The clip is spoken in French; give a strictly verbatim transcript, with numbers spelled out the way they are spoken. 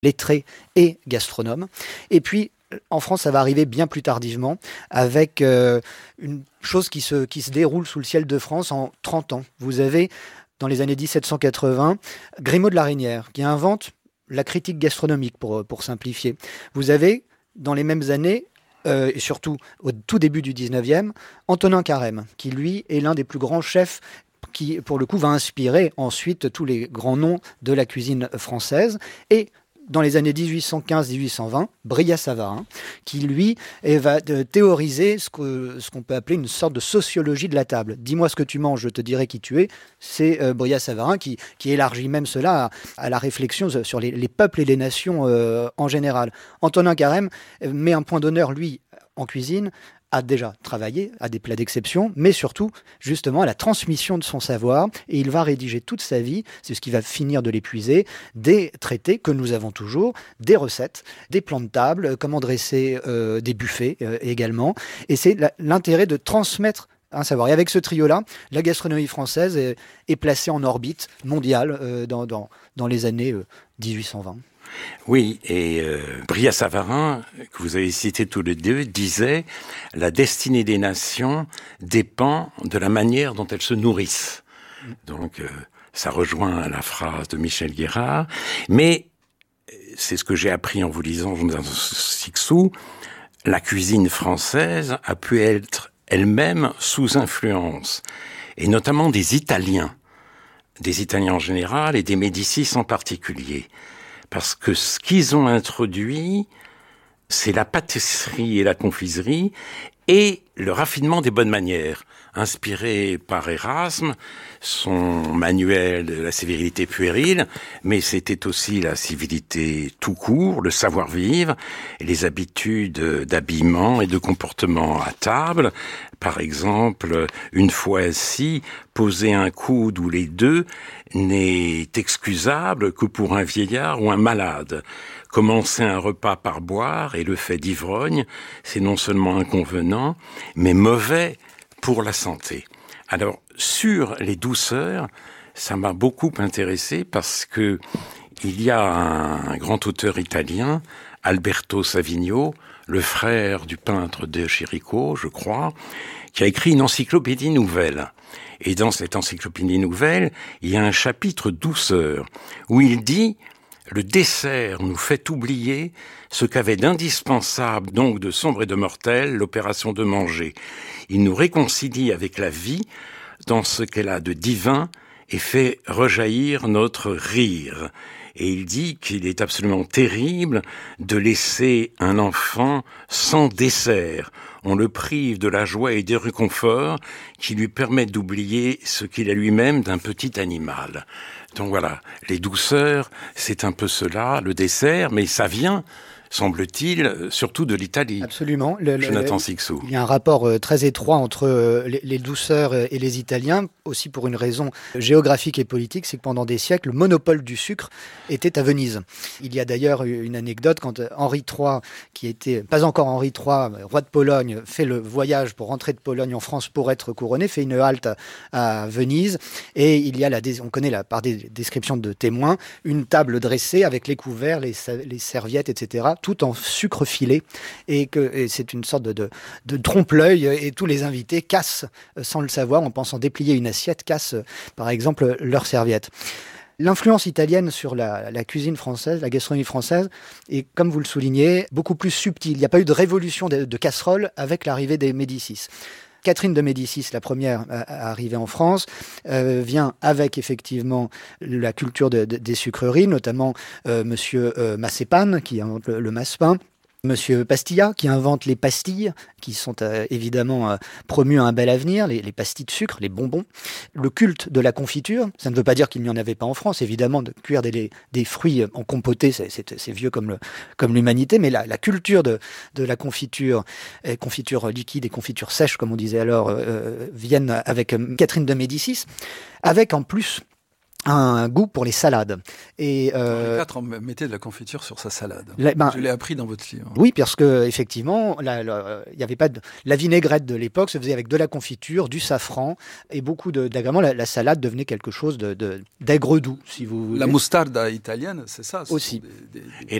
lettré et gastronome. Et puis, en France, ça va arriver bien plus tardivement, avec euh, une chose qui se, qui se déroule sous le ciel de France en trente ans. Vous avez, dans les années dix-sept cent quatre-vingts, Grimaud de la Reynière, qui invente la critique gastronomique, pour, pour simplifier. Vous avez, dans les mêmes années, euh, et surtout au tout début du dix-neuvième, Antonin Carême, qui, lui, est l'un des plus grands chefs qui, pour le coup, va inspirer ensuite tous les grands noms de la cuisine française. Et dans les années dix-huit cent quinze à dix-huit cent vingt, Brillat-Savarin, qui lui va théoriser ce, que, ce qu'on peut appeler une sorte de sociologie de la table. Dis-moi ce que tu manges, je te dirai qui tu es. C'est euh, Brillat-Savarin qui, qui élargit même cela à, à la réflexion sur les, les peuples et les nations euh, en général. Antonin Carême met un point d'honneur, lui, en cuisine, a déjà travaillé à des plats d'exception, mais surtout, justement, à la transmission de son savoir. Et il va rédiger toute sa vie, c'est ce qui va finir de l'épuiser, des traités que nous avons toujours, des recettes, des plans de table, comment dresser euh, des buffets euh, également. Et c'est la, l'intérêt de transmettre un savoir. Et avec ce trio-là, la gastronomie française est, est placée en orbite mondiale euh, dans, dans, dans les années euh, dix-huit cent vingt. Oui, et euh, Brillat-Savarin, que vous avez cité tous les deux, disait « La destinée des nations dépend de la manière dont elles se nourrissent ». Donc, euh, ça rejoint la phrase de Michel Guérard. Mais, c'est ce que j'ai appris en vous lisant Jonathan Sixou, la cuisine française a pu être elle-même sous influence, et notamment des Italiens, des Italiens en général et des Médicis en particulier. Parce que ce qu'ils ont introduit, c'est la pâtisserie et la confiserie et le raffinement des bonnes manières. Inspiré par Erasme, son manuel de la sévérité puérile, mais c'était aussi la civilité tout court, le savoir-vivre et les habitudes d'habillement et de comportement à table. Par exemple, une fois assis, poser un coude ou les deux n'est excusable que pour un vieillard ou un malade. Commencer un repas par boire et le fait d'ivrogne, c'est non seulement inconvenant, mais mauvais pour la santé. Alors, sur les douceurs, ça m'a beaucoup intéressé parce que il y a un grand auteur italien, Alberto Savigno, le frère du peintre de Chirico, je crois, qui a écrit une encyclopédie nouvelle. Et dans cette encyclopédie nouvelle, il y a un chapitre douceur où il dit « Le dessert nous fait oublier ce qu'avait d'indispensable, donc de sombre et de mortel, l'opération de manger. Il nous réconcilie avec la vie dans ce qu'elle a de divin et fait rejaillir notre rire. » Et il dit qu'il est absolument terrible de laisser un enfant sans dessert. On le prive de la joie et des réconforts qui lui permettent d'oublier ce qu'il est lui-même d'un petit animal. Donc voilà, les douceurs, c'est un peu cela, le dessert, mais ça vient, semble-t-il, surtout de l'Italie. Absolument. Le, le, Jonathan Sixou. Il y a un rapport euh, très étroit entre euh, les, les douceurs et les Italiens, aussi pour une raison géographique et politique, c'est que pendant des siècles, le monopole du sucre était à Venise. Il y a d'ailleurs une anecdote quand Henri trois, qui était pas encore Henri trois, roi de Pologne, fait le voyage pour rentrer de Pologne en France pour être couronné, fait une halte à, à Venise, et il y a la, on connaît la, par des descriptions de témoins, une table dressée avec les couverts, les, les serviettes, et cetera, tout en sucre filé, et que et c'est une sorte de, de, de trompe-l'œil, et tous les invités cassent, sans le savoir, en pensant déplier une assiette, cassent par exemple leurs serviettes. L'influence italienne sur la, la cuisine française, la gastronomie française, est, comme vous le soulignez, beaucoup plus subtile. Il n'y a pas eu de révolution de, de casserole avec l'arrivée des Médicis. Catherine de Médicis, la première à arriver en France, euh, vient avec effectivement la culture de, de, des sucreries, notamment euh, Monsieur euh, Massépane, qui invente le, le massepain, Monsieur Pastillat, qui invente les pastilles, qui sont euh, évidemment euh, promues à un bel avenir, les, les pastilles de sucre, les bonbons. Le culte de la confiture, ça ne veut pas dire qu'il n'y en avait pas en France, évidemment, de cuire des, des fruits en compoté, c'est, c'est, c'est vieux comme, le, comme l'humanité, mais la, la culture de, de la confiture, euh, confiture liquide et confiture sèche, comme on disait alors, euh, viennent avec euh, Catherine de Médicis, avec en plus un goût pour les salades. Et euh, les quatre, on mettait de la confiture sur sa salade. La, ben, Je l'ai appris dans votre livre. Oui, parce que effectivement, la, la, y avait pas de, la vinaigrette de l'époque se faisait avec de la confiture, du safran et beaucoup de, d'agréments. La, la salade devenait quelque chose de, de, d'aigre doux, si vous voulez. La moutarde italienne, c'est ça. Aussi. Des, des, des... Et